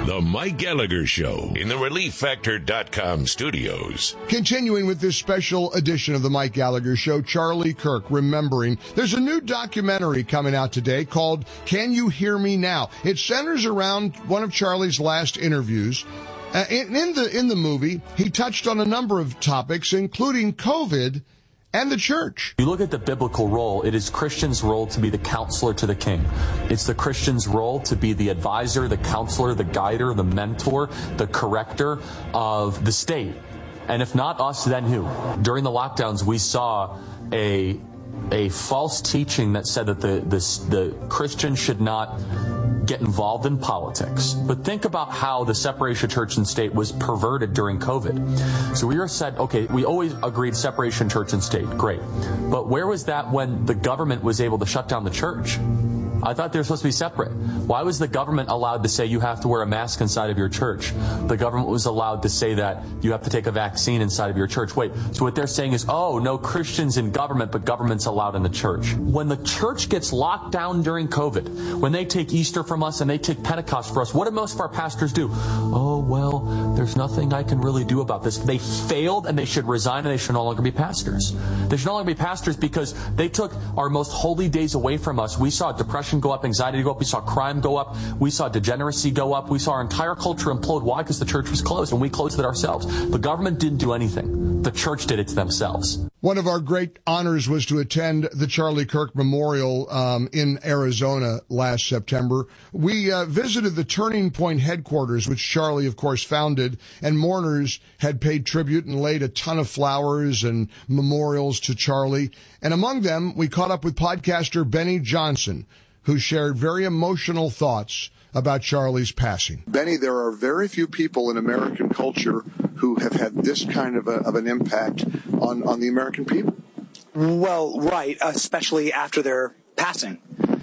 The Mike Gallagher Show in the ReliefFactor.com studios. Continuing with this special edition of the Mike Gallagher Show, Charlie Kirk, Remembering. There's a new documentary coming out today called Can You Hear Me Now? It centers around one of Charlie's last interviews. In the movie, he touched on a number of topics, including COVID and the church. You look at the biblical role, it is Christian's role to be the counselor to the king. It's the Christian's role to be the advisor, the counselor, the guider, the mentor, the corrector of the state. And if not us, then who? During the lockdowns, we saw a false teaching that said that the Christian should not get involved in politics. But think about how the separation of church and state was perverted during COVID. So we were said, okay, we always agreed separation of church and state, great. But where was that when the government was able to shut down the church? I thought they were supposed to be separate. Why was the government allowed to say you have to wear a mask inside of your church? The government was allowed to say that you have to take a vaccine inside of your church. Wait, so what they're saying is, oh, no Christians in government, but government's allowed in the church. When the church gets locked down during COVID, when they take Easter from us and they take Pentecost for us, what do most of our pastors do? Oh, well, there's nothing I can really do about this. They failed and they should resign and they should no longer be pastors. They should no longer be pastors because they took our most holy days away from us. We saw depression go up, anxiety go up, we saw crime go up, we saw degeneracy go up, we saw our entire culture implode. Why? Because the church was closed and we closed it ourselves. The government didn't do anything. The church did it to themselves. One of our great honors was to attend the Charlie Kirk Memorial in Arizona last September. We visited the Turning Point headquarters, which Charlie, of course, founded, and mourners had paid tribute and laid a ton of flowers and memorials to Charlie. And among them, we caught up with podcaster Benny Johnson, who shared very emotional thoughts about Charlie's passing. Benny, there are very few people in American culture who have had this kind of an impact on the American people. Well, right, especially after their passing.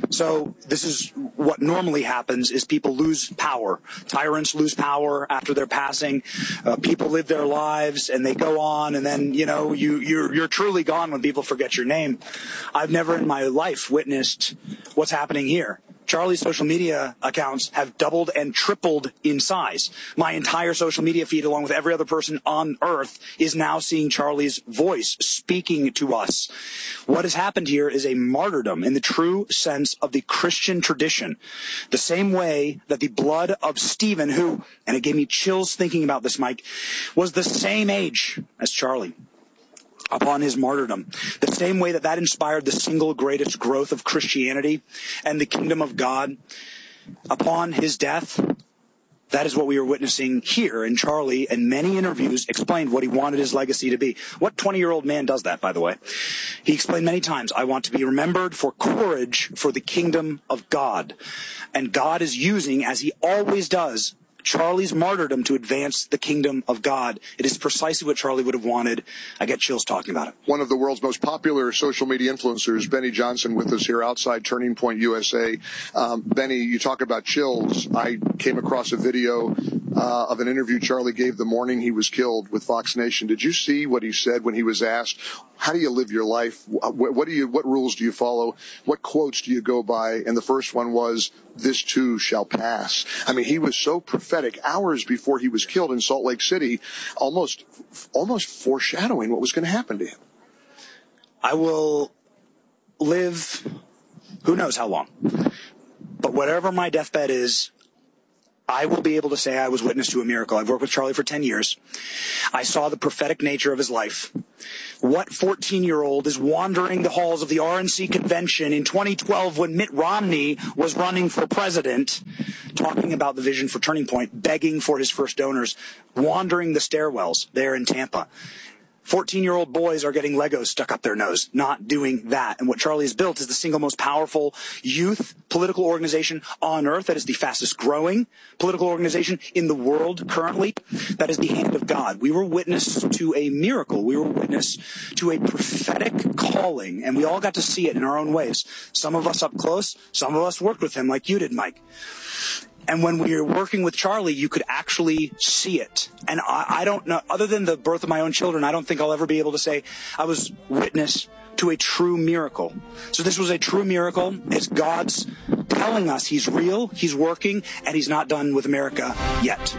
So this is what normally happens is people lose power. Tyrants lose power after their passing. People live their lives and they go on, and then, you know, you're truly gone when people forget your name. I've never in my life witnessed what's happening here. Charlie's social media accounts have doubled and tripled in size. My entire social media feed, along with every other person on earth, is now seeing Charlie's voice speaking to us. What has happened here is a martyrdom in the true sense of the Christian tradition. The same way that the blood of Stephen, who, and it gave me chills thinking about this, Mike, was the same age as Charlie. Upon his martyrdom, the same way that inspired the single greatest growth of Christianity and the kingdom of God, upon his death, that is what we are witnessing here. And Charlie, in many interviews, explained what he wanted his legacy to be. What 20-year-old man does that, by the way? He explained many times, I want to be remembered for courage for the kingdom of God. And God is using, as he always does, Charlie's martyrdom to advance the kingdom of God. It is precisely what Charlie would have wanted. I get chills talking about it. One of the world's most popular social media influencers, Benny Johnson, with us here outside Turning Point USA. Benny, you talk about chills. I came across a video of an interview Charlie gave the morning he was killed with Fox Nation. Did you see what he said when he was asked, how do you live your life? What rules do you follow? What quotes do you go by? And the first one was, this too shall pass. I mean, he was so prophetic hours before he was killed in Salt Lake City, almost foreshadowing what was going to happen to him. I will live who knows how long. But whatever my deathbed is, I will be able to say I was witness to a miracle. I've worked with Charlie for 10 years. I saw the prophetic nature of his life. What 14-year-old is wandering the halls of the RNC convention in 2012 when Mitt Romney was running for president, talking about the vision for Turning Point, begging for his first donors, wandering the stairwells there in Tampa? 14-year-old boys are getting Legos stuck up their nose, not doing that. And what Charlie has built is the single most powerful youth political organization on earth. That is the fastest growing political organization in the world currently. That is the hand of God. We were witness to a miracle. We were witness to a prophetic calling, and we all got to see it in our own ways. Some of us up close, some of us worked with him like you did, Mike. And when we were working with Charlie, you could actually see it. And I don't know, other than the birth of my own children, I don't think I'll ever be able to say I was witness to a true miracle. So this was a true miracle. It's God's telling us he's real, he's working, and he's not done with America yet.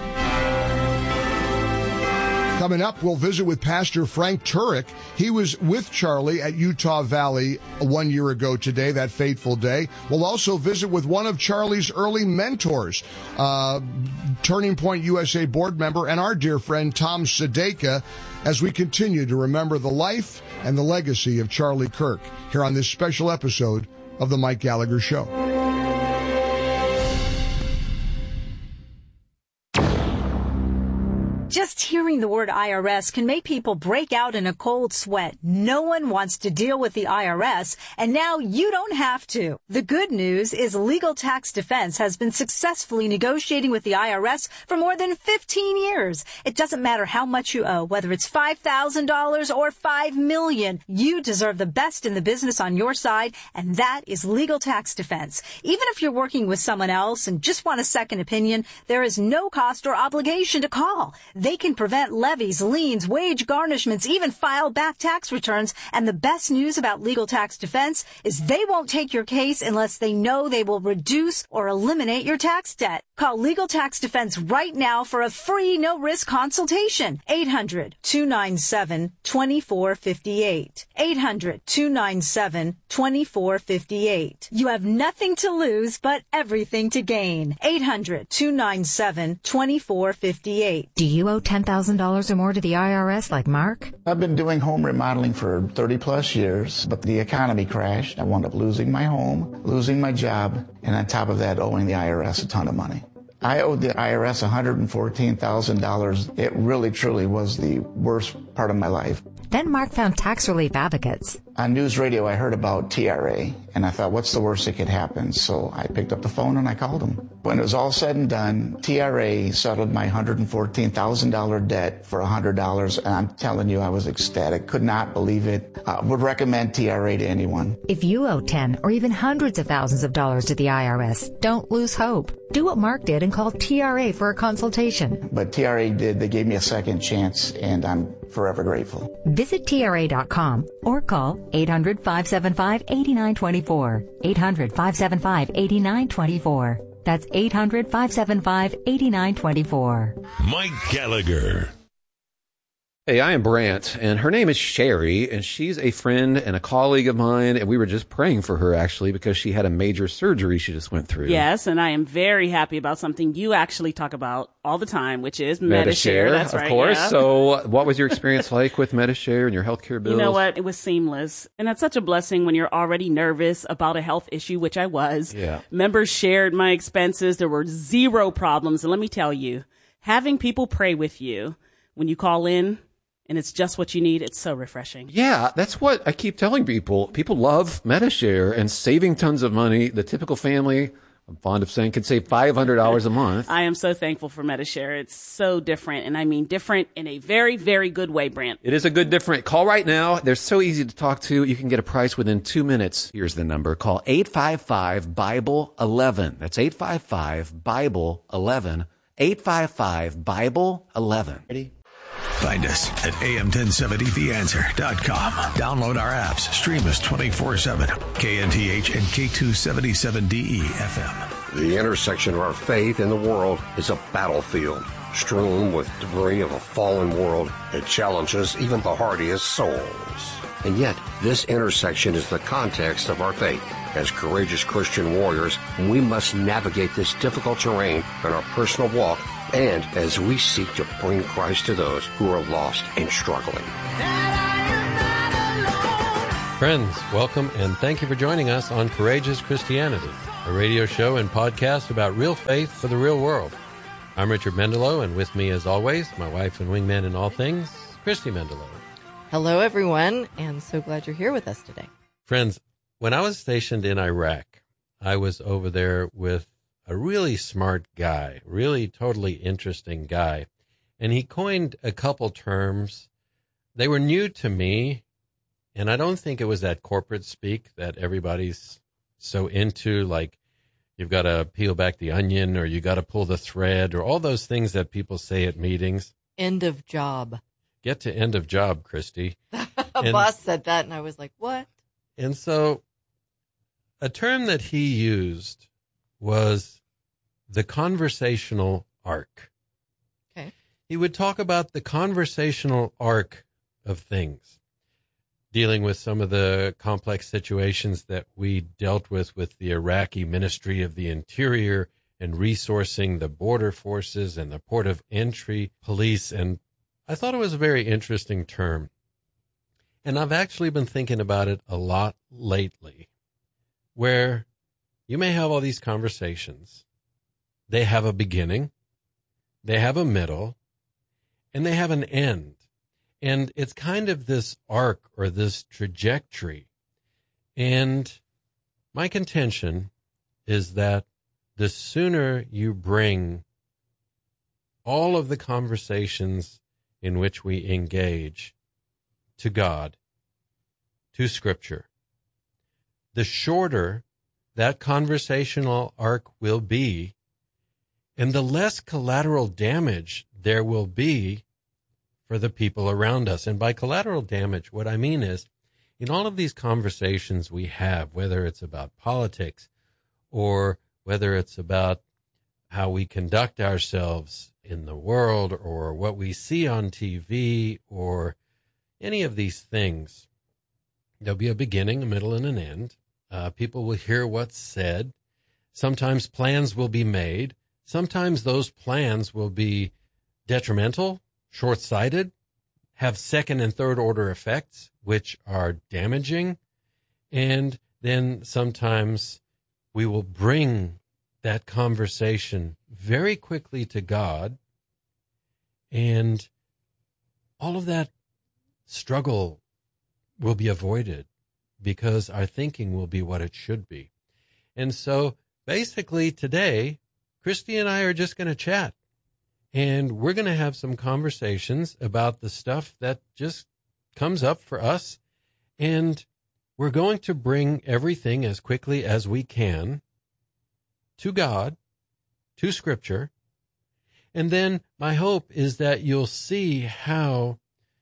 Coming up, we'll visit with Pastor Frank Turek. He was with Charlie at Utah Valley 1 year ago today, that fateful day. We'll also visit with one of Charlie's early mentors, Turning Point USA board member and our dear friend Tom Sedeka, as we continue to remember the life and the legacy of Charlie Kirk here on this special episode of The Mike Gallagher Show. Just hearing the word IRS can make people break out in a cold sweat. No one wants to deal with the IRS, and now you don't have to. The good news is Legal Tax Defense has been successfully negotiating with the IRS for more than 15 years. It doesn't matter how much you owe, whether it's $5,000 or $5 million. You deserve the best in the business on your side, and that is Legal Tax Defense. Even if you're working with someone else and just want a second opinion, there is no cost or obligation to call. They can prevent levies, liens, wage garnishments, even file back tax returns. And the best news about Legal Tax Defense is they won't take your case unless they know they will reduce or eliminate your tax debt. Call Legal Tax Defense right now for a free, no-risk consultation. 800-297-2458. 800-297-2458. You have nothing to lose but everything to gain. 800-297-2458. Do you owe $10,000 or more to the IRS like Mark? I've been doing home remodeling for 30 plus years, but the economy crashed. I wound up losing my home, losing my job, and on top of that, owing the IRS a ton of money. I owed the IRS $114,000. It really, truly was the worst part of my life. Then Mark found Tax Relief Advocates. On news radio, I heard about TRA, and I thought, what's the worst that could happen? So I picked up the phone and I called them. When it was all said and done, TRA settled my $114,000 debt for $100, and I'm telling you, I was ecstatic. Could not believe it. Would recommend TRA to anyone. If you owe 10 or even hundreds of thousands of dollars to the IRS, don't lose hope. Do what Mark did and call TRA for a consultation. But TRA did. They gave me a second chance, and I'm forever grateful. Visit TRA.com or call 800-575-8924. 800-575-8924. That's 800-575-8924. Mike Gallagher. Hey, I am Brant, and her name is Sherry, and she's a friend and a colleague of mine, and we were just praying for her, actually, because she had a major surgery she just went through. Yes, and I am very happy about something you actually talk about all the time, which is Medi-Share. That's right, of course. Yeah. So what was your experience like with Medi-Share and your healthcare bills? You know what? It was seamless, and that's such a blessing when you're already nervous about a health issue, which I was. Yeah. Members shared my expenses. There were zero problems, and let me tell you, having people pray with you when you call in, and it's just what you need. It's so refreshing. Yeah, that's what I keep telling people. People love Medi-Share and saving tons of money. The typical family, I'm fond of saying, can save $500 a month. I am so thankful for Medi-Share. It's so different, and I mean different in a very, very good way, Brant. It is a good different. Call right now. They're so easy to talk to. You can get a price within 2 minutes. Here's the number. Call 855-BIBLE-11. That's 855-BIBLE-11. 855-BIBLE-11. Ready? Find us at am1070theanswer.com. Download our apps. Stream us 24/7. KNTH and K277DE FM. The intersection of our faith and the world is a battlefield strewn with debris of a fallen world. It challenges even the hardiest souls. And yet, this intersection is the context of our faith. As courageous Christian warriors, we must navigate this difficult terrain in our personal walk and as we seek to bring Christ to those who are lost and struggling. Friends, welcome and thank you for joining us on Courageous Christianity, a radio show and podcast about real faith for the real world. I'm Richard Mendelow, and with me as always, my wife and wingman in all things, Christy Mendelow. Hello, everyone, and so glad you're here with us today. Friends, when I was stationed in Iraq, I was over there with a really smart guy, really totally interesting guy, and he coined a couple terms. They were new to me, and I don't think it was that corporate speak that everybody's so into, like you've got to peel back the onion or you got to pull the thread or all those things that people say at meetings. End of job. Get to end of job, Christy. A boss said that, and I was like, what? And so a term that he used was the conversational arc. Okay. He would talk about the conversational arc of things, dealing with some of the complex situations that we dealt with the Iraqi Ministry of the Interior and resourcing the border forces and the port of entry police. And I thought it was a very interesting term. And I've actually been thinking about it a lot lately, where you may have all these conversations. They have a beginning, they have a middle, and they have an end. And it's kind of this arc or this trajectory. And my contention is that the sooner you bring all of the conversations in which we engage to God, to Scripture, the shorter that conversational arc will be, and the less collateral damage there will be for the people around us. And by collateral damage, what I mean is, in all of these conversations we have, whether it's about politics or whether it's about how we conduct ourselves in the world or what we see on TV or any of these things, there'll be a beginning, a middle, and an end. People will hear what's said. Sometimes plans will be made. Sometimes those plans will be detrimental, short-sighted, have second and third order effects, which are damaging. And then sometimes we will bring that conversation very quickly to God, and all of that struggle will be avoided because our thinking will be what it should be. And so basically today, Christy and I are just going to chat, and we're going to have some conversations about the stuff that just comes up for us, and we're going to bring everything as quickly as we can to God, to Scripture, and then my hope is that you'll see how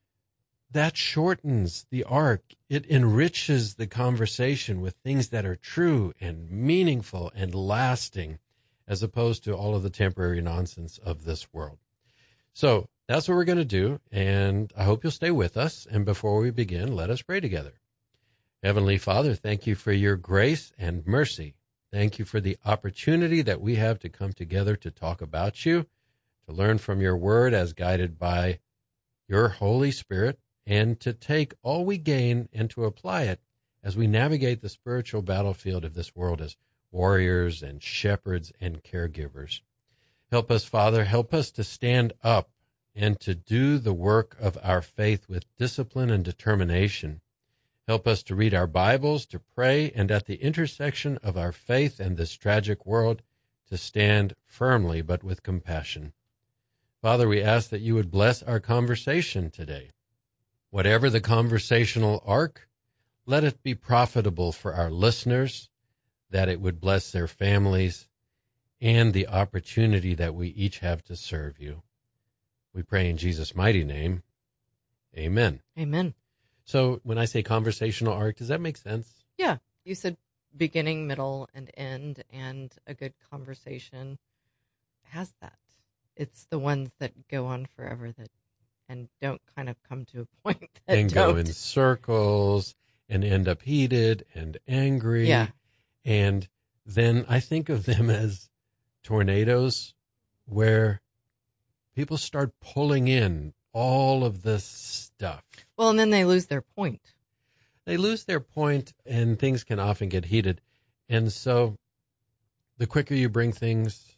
that shortens the arc. It enriches the conversation with things that are true and meaningful and lasting, as opposed to all of the temporary nonsense of this world. So that's what we're going to do, and I hope you'll stay with us. And before we begin, let us pray together. Heavenly Father, thank you for your grace and mercy. Thank you for the opportunity that we have to come together to talk about you, to learn from your word as guided by your Holy Spirit, and to take all we gain and to apply it as we navigate the spiritual battlefield of this world as warriors and shepherds and caregivers. Help us, Father, help us to stand up and to do the work of our faith with discipline and determination. Help us to read our Bibles, to pray, and at the intersection of our faith and this tragic world, to stand firmly but with compassion. Father, we ask that you would bless our conversation today. Whatever the conversational arc, let it be profitable for our listeners, that it would bless their families, and the opportunity that we each have to serve you. We pray in Jesus' mighty name. Amen. Amen. So when I say conversational arc, does that make sense? Yeah. You said beginning, middle, and end, and a good conversation has that. It's the ones that go on forever and don't kind of come to a point that and go in circles and end up heated and angry. Yeah. And then I think of them as tornadoes where people start pulling in all of this stuff. Well, and then they lose their point. They lose their point, and things can often get heated. And so the quicker you bring things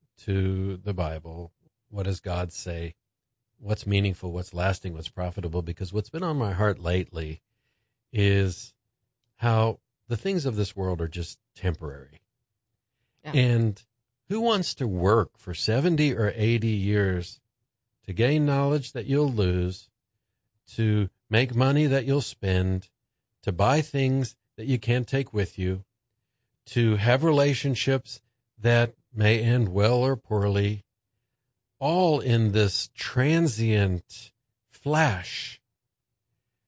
to the Bible, what does God say? What's meaningful, what's lasting, what's profitable? Because what's been on my heart lately is how the things of this world are just temporary. Yeah. And who wants to work for 70 or 80 years to gain knowledge that you'll lose, to make money that you'll spend, to buy things that you can't take with you, to have relationships that may end well or poorly, all in this transient flash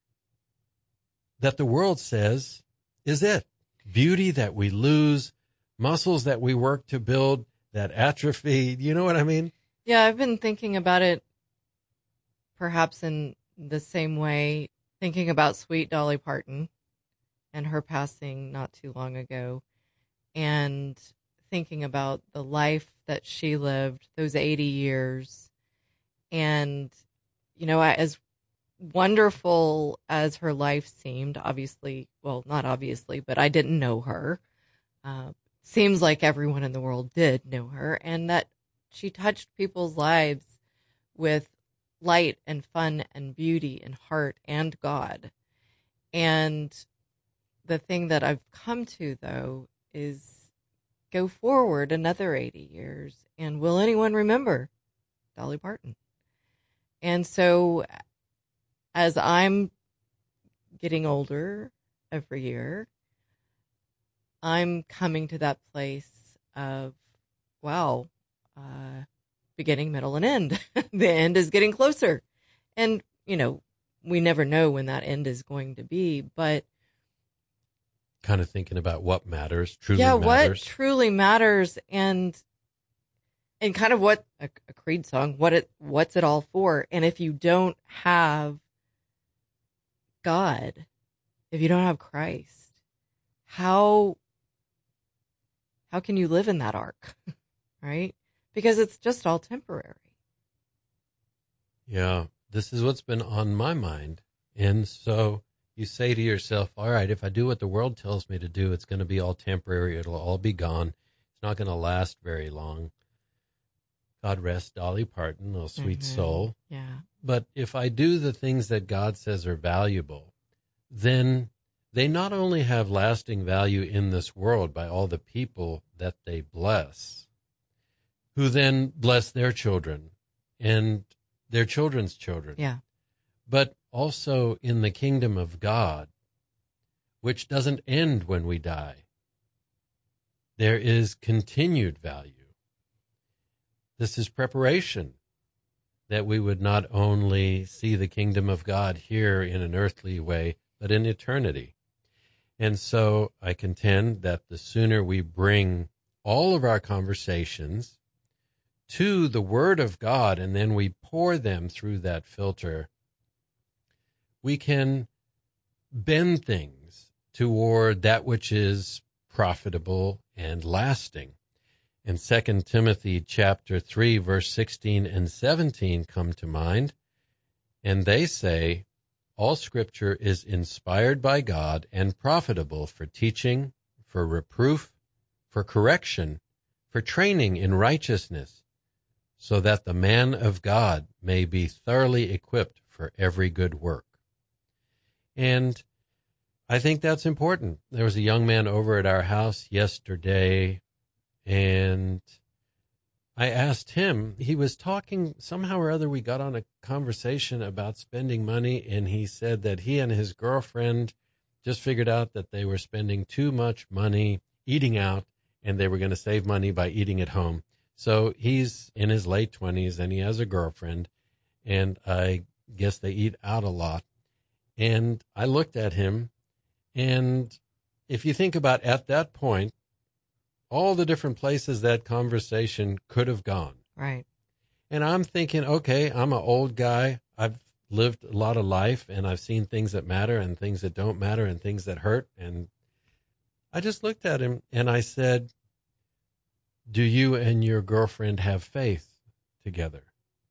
that the world says is it. Beauty that we lose, muscles that we work to build that atrophy. You know what I mean? Yeah, I've been thinking about it perhaps in the same way, thinking about sweet Dolly Parton and her passing not too long ago, and thinking about the life that she lived, those 80 years. And, you know, as wonderful as her life seemed, obviously, well, not obviously, but I didn't know her. Seems like everyone in the world did know her, and that she touched people's lives with light and fun and beauty and heart and God. And the thing that I've come to, though, is go forward another 80 years, and will anyone remember Dolly Parton? And so as I'm getting older every year, I'm coming to that place of, wow, beginning, middle, and end. The end is getting closer. And, you know, we never know when that end is going to be, but kind of thinking about what matters, truly matters. What truly matters, and kind of what a Creed song, what's it all for? And if you don't have God, if you don't have Christ, how can you live in that ark, right? Because it's just all temporary. Yeah, this is what's been on my mind. And so you say to yourself, all right, if I do what the world tells me to do, it's going to be all temporary. It'll all be gone. It's not going to last very long. God rest Dolly Parton, a sweet soul. Yeah. But if I do the things that God says are valuable, then they not only have lasting value in this world by all the people that they bless, who then bless their children and their children's children. Yeah. But also in the kingdom of God, which doesn't end when we die. There is continued value. This is preparation, that we would not only see the kingdom of God here in an earthly way, but in eternity. And so I contend that the sooner we bring all of our conversations to the Word of God, and then we pour them through that filter, we can bend things toward that which is profitable and lasting. And 2 Timothy chapter 3, verse 16 and 17 come to mind, and they say, all Scripture is inspired by God and profitable for teaching, for reproof, for correction, for training in righteousness, so that the man of God may be thoroughly equipped for every good work. And I think that's important. There was a young man over at our house yesterday, and I asked him, he was talking, somehow or other we got on a conversation about spending money, and he said that he and his girlfriend just figured out that they were spending too much money eating out, and they were going to save money by eating at home. So he's in his late 20s, and he has a girlfriend, and I guess they eat out a lot. And I looked at him, and if you think about at that point, all the different places that conversation could have gone. Right. And I'm thinking, okay, I'm an old guy. I've lived a lot of life, and I've seen things that matter and things that don't matter and things that hurt. And I just looked at him and I said, do you and your girlfriend have faith together?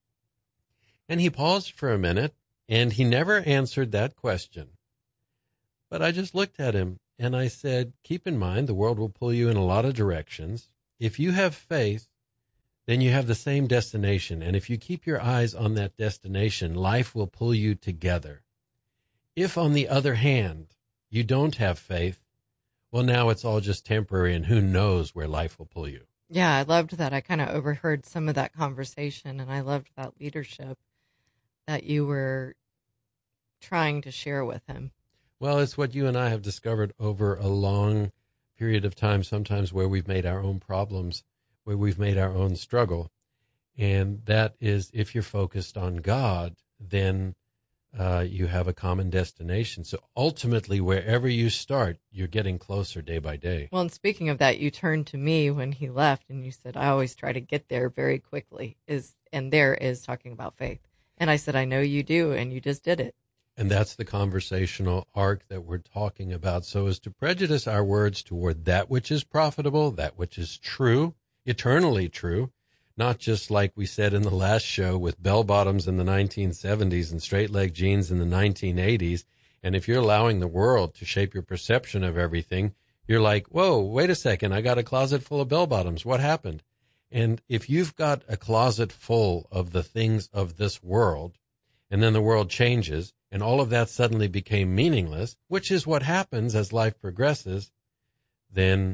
And he paused for a minute, and he never answered that question. But I just looked at him and I said, keep in mind, the world will pull you in a lot of directions. If you have faith, then you have the same destination. And if you keep your eyes on that destination, life will pull you together. If, on the other hand, you don't have faith, well, now it's all just temporary, and who knows where life will pull you. Yeah, I loved that. I kind of overheard some of that conversation, and I loved that leadership that you were trying to share with him. Well, it's what you and I have discovered over a long period of time, sometimes where we've made our own problems, where we've made our own struggle. And that is, if you're focused on God, then you have a common destination. So ultimately, wherever you start, you're getting closer day by day. Well, and speaking of that, you turned to me when he left and you said, I always try to get there very quickly. And there is talking about faith. And I said, I know you do, and you just did it. And that's the conversational arc that we're talking about, so as to prejudice our words toward that which is profitable, that which is true, eternally true, not just like we said in the last show with bell-bottoms in the 1970s and straight-leg jeans in the 1980s. And if you're allowing the world to shape your perception of everything, you're like, whoa, wait a second, I got a closet full of bell-bottoms. What happened? And if you've got a closet full of the things of this world, and then the world changes, and all of that suddenly became meaningless, which is what happens as life progresses, then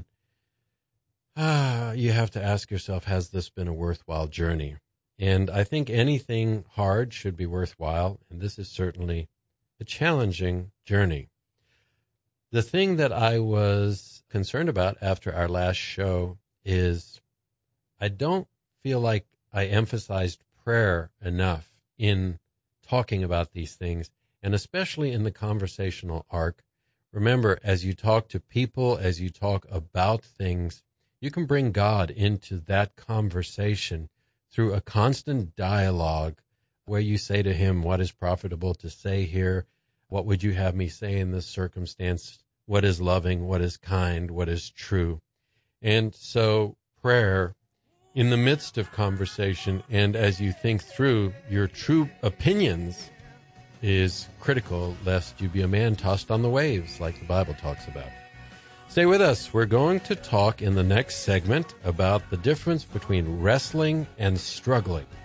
you have to ask yourself, has this been a worthwhile journey? And I think anything hard should be worthwhile, and this is certainly a challenging journey. The thing that I was concerned about after our last show is I don't feel like I emphasized prayer enough in talking about these things, and especially in the conversational arc. Remember, as you talk to people, as you talk about things, you can bring God into that conversation through a constant dialogue where you say to him, what is profitable to say here? What would you have me say in this circumstance? What is loving? What is kind? What is true? And so prayer in the midst of conversation, and as you think through your true opinions, is critical, lest you be a man tossed on the waves, like the Bible talks about. Stay with us. We're going to talk in the next segment about the difference between wrestling and struggling.